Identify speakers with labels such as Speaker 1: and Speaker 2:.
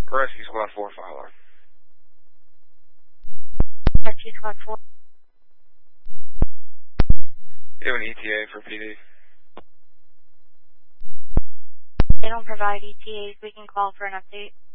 Speaker 1: Rescue Squad 4, fire alarm.
Speaker 2: Rescue Squad 4.
Speaker 1: You have an ETA for PD?
Speaker 2: They don't provide ETAs. We can call for an update.